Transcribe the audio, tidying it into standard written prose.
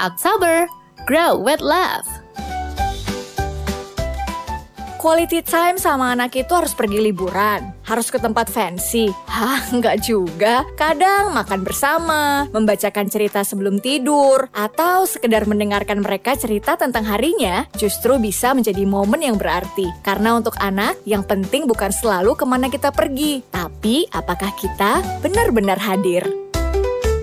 October, grow with love. Quality time sama anak itu harus pergi liburan, harus ke tempat fancy. Enggak juga. Kadang makan bersama, membacakan cerita sebelum tidur, atau sekedar mendengarkan mereka cerita tentang harinya, justru bisa menjadi momen yang berarti. Karena untuk anak, yang penting bukan selalu kemana kita pergi, tapi apakah kita benar-benar hadir.